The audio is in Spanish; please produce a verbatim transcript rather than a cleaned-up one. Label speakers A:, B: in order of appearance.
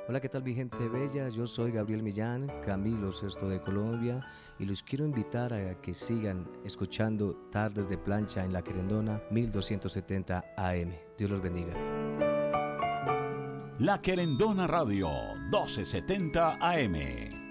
A: Hola, ¿qué tal mi gente bella? Yo soy Gabriel Millán, Camilo Sesto de Colombia, y los quiero invitar a que sigan escuchando Tardes de Plancha en La Querendona mil doscientos setenta A M. Dios los bendiga.
B: La Querendona Radio, doce setenta A M.